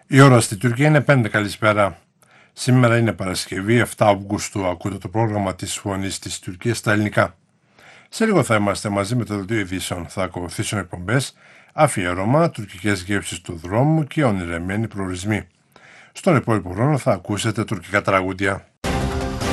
Η ώρα στη Τουρκία είναι 5. Καλησπέρα. Σήμερα είναι Παρασκευή 7 Αυγούστου. Ακούτε το πρόγραμμα της Φωνής της Τουρκίας στα ελληνικά. Σε λίγο θα είμαστε μαζί με το δελτίο ειδήσεων. Θα ακολουθήσουν εκπομπές, αφιέρωμα, τουρκικές γεύσεις του δρόμου και ονειρεμένοι προορισμοί. Στον υπόλοιπο χρόνο θα ακούσετε τουρκικά τραγούδια.